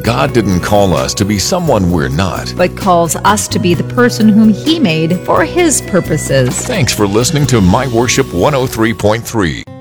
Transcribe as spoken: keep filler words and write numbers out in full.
God didn't call us to be someone we're not. but calls us to be the person whom He made for His purposes. Thanks for listening to My Worship one oh three point three.